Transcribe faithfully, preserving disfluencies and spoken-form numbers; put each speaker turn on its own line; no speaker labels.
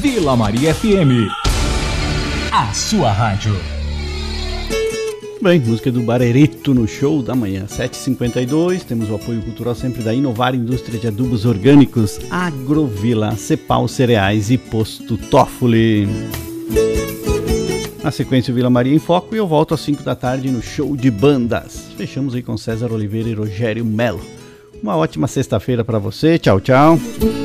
Vila Maria F M, a sua rádio.
Bem, música do Barerito no show da manhã, sete e cinquenta e dois. Temos o apoio cultural sempre da Inovar Indústria de Adubos Orgânicos, Agrovila, Cepal Cereais e Posto Toffoli. Na sequência, o Vila Maria em Foco, e eu volto às cinco da tarde no show de bandas. Fechamos aí com César Oliveira e Rogério Melo. Uma ótima sexta-feira para você. Tchau, tchau.